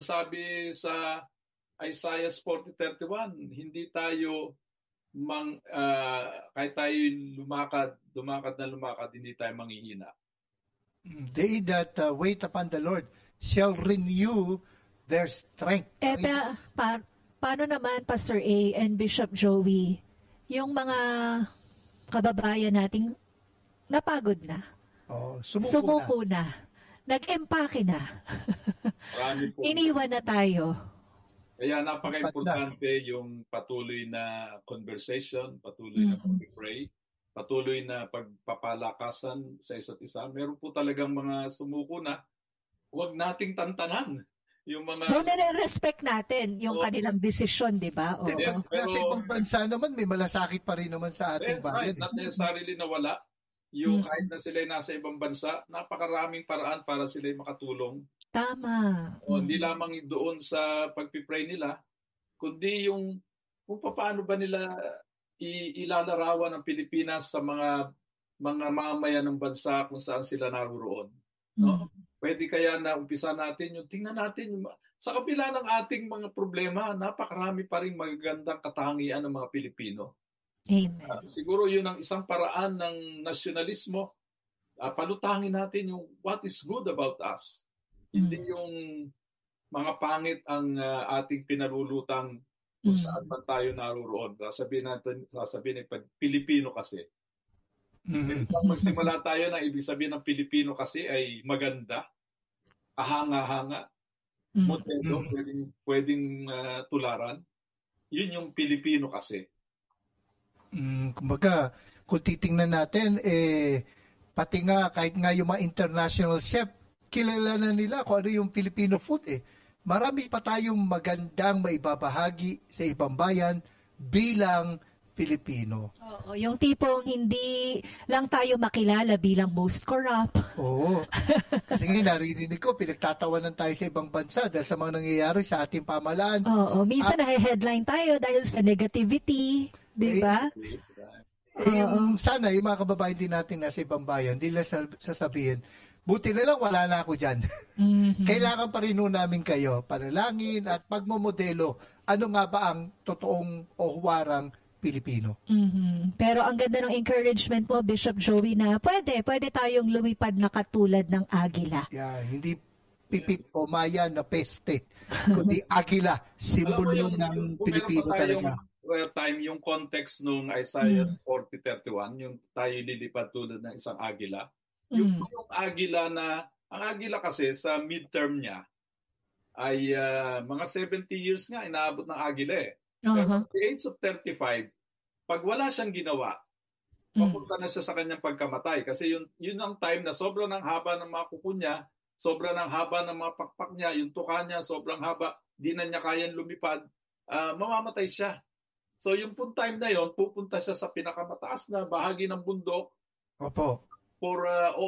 sinasabi sa Isaiah 40:31, hindi tayo kahit tayo lumakad, hindi tayo manghihina. They that wait upon the Lord shall renew their strength. Paano naman, Pastor A and Bishop Joey, yung mga kababayan nating napagod na, sumuko na, nag-empake na, iniwan na tayo? Kaya napaka-importante yung patuloy na conversation, patuloy na pag-pray, patuloy na pagpapalakasan sa isa't isa. Meron po talagang mga sumuko na, huwag nating tantanan. Yung mga... Doon nire-respect natin yung kanilang desisyon, di ba? Pero sa ibang bansa naman, may malasakit pa rin naman sa ating bayan. Not necessarily nawala. Yung kahit na sila nasa ibang bansa, napakaraming paraan para sila makatulong. Tama. Hindi lamang doon sa pagpipray nila, kundi yung kung paano ba nila ilalarawan ng Pilipinas sa mga mamamayan ng bansa kung saan sila naroon. No? Pwede kaya na umpisa natin yung tingnan natin sa kabila ng ating mga problema, napakarami pa rin magagandang katangian ng mga Pilipino. Amen. Siguro yun ang isang paraan ng nasyonalismo. Palutangin natin yung what is good about us. Hindi yung mga pangit ang ating pinalulutang kung saan man tayo naroon. Sasabihin Pilipino kasi. Pag magsimula tayo na ibig sabihin ng Pilipino kasi ay maganda, ahanga-hanga, modelo, pwedeng tularan. Yun yung Pilipino kasi. Kumbaga, kung titingnan natin, pati nga, kahit nga yung mga international chef, kilala na nila kung ano yung Filipino food Marami pa tayong magandang maibabahagi sa ibang bayan bilang Pilipino. Oo, yung tipong hindi lang tayo makilala bilang most corrupt. Oo. Kasi nga narinig ko, pinagtatawanan tayo sa ibang bansa dahil sa mga nangyayari sa ating pamahalaan. Oo, minsan na-headline tayo dahil sa negativity, di ba? Sana yung mga kababayan din natin nasa ibang bayan, hindi lang sasabihin, buti na lang wala na ako dyan. Kailangan pa rin namin kayo, panalangin at pagmamodelo. Ano nga ba ang totoong o huwarang Pilipino? Pero ang ganda ng encouragement mo, Bishop Joey, na pwede tayong lumipad na katulad ng agila. Yeah, hindi pipit o maya na peste, kundi agila, simbolo ng Pilipino talaga. Yung context nung Isaiah 40:31, yung tayo lilipad tulad ng isang agila. Yung agila ang agila kasi sa midterm niya ay mga 70 years nga inaabot ng agila Pero at the age of 35, pag wala siyang ginawa, papunta na siya sa kanyang pagkamatay. Kasi yun ang time na sobrang ng haba ng mga kuko niya, sobrang ng haba ng mga pakpak niya, yung tuka niya, sobrang haba, di na niya kayang lumipad, mamamatay siya. So yung time na yon, pupunta siya sa pinakamataas na bahagi ng bundok. Opo. For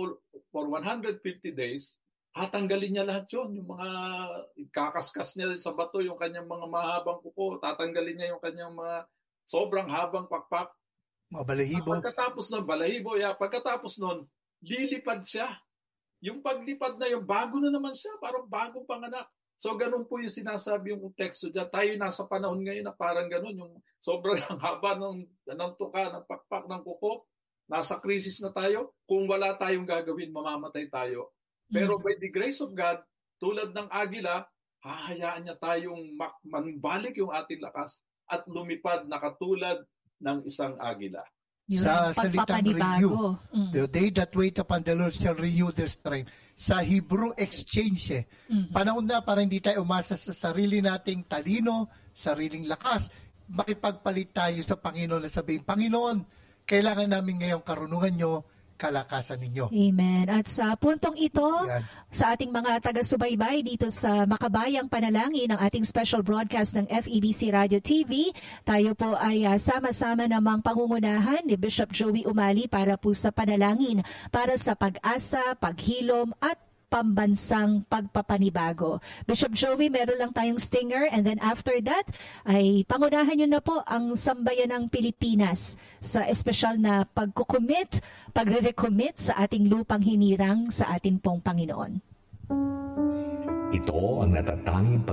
150 days, tatanggalin niya lahat yun. Yung mga kakaskas niya sa bato, yung kanyang mga mahabang kuko, tatanggalin niya yung kanyang mga sobrang habang pakpak. Mga balahibo. Pagkatapos nun, lilipad siya. Yung paglipad na yung bago na naman siya, parang bagong panganak. So ganun po yung sinasabi yung teksto dyan. Tayo nasa panahon ngayon na parang ganun, yung sobrang haba ng tuka, ng pakpak, ng kuko. Nasa krisis na tayo. Kung wala tayong gagawin, mamamatay tayo. Pero by the grace of God, tulad ng agila, hahayaan niya tayong manbalik yung ating lakas at lumipad na katulad ng isang agila. Sa salitang renew, they that wait upon the Lord shall renew their strength. Sa Hebrew exchange, panahon na para hindi tayo umasa sa sarili nating talino, sariling lakas, makipagpalit tayo sa Panginoon at sabihin, Panginoon, kailangan namin ngayong karunungan nyo, kalakasan ninyo. Amen. At sa puntong ito, sa ating mga taga-subaybay dito sa Makabayang Panalangin, ang ating special broadcast ng FEBC Radio TV, tayo po ay sama-sama namang pangungunahan ni Bishop Joey Umali para po sa panalangin, para sa pag-asa, paghilom at pambansang pagpapanibago. Bishop Joey, meron lang tayong stinger and then after that ay pangunahan nyo na po ang sambayan ng Pilipinas sa espesyal na pagre-recommit sa ating lupang hinirang sa atin pong Panginoon. Ito ang natatanging